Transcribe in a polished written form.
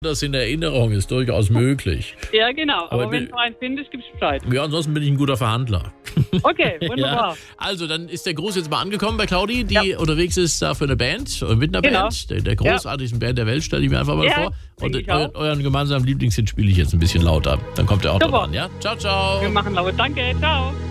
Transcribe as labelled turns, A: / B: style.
A: das in Erinnerung ist durchaus möglich.
B: Ja, genau.
A: Aber
B: Aber wenn du einen findest, gibst du Bescheid.
A: Ja, ansonsten bin ich ein guter Verhandler.
B: Okay, wunderbar.
A: Ja. Also, dann ist der Gruß jetzt mal angekommen bei Claudi, die unterwegs ist da für eine Band, mit einer
B: Genau.
A: Band, der großartigsten Band der Welt, stelle ich mir einfach mal
B: Ja,
A: vor. Und
B: denke ich auch.
A: euren gemeinsamen Lieblingshit spiele ich jetzt ein bisschen lauter. Dann kommt der auch
B: Super.
A: dran, ja? Ciao, ciao.
B: Wir machen laut. Danke, ciao.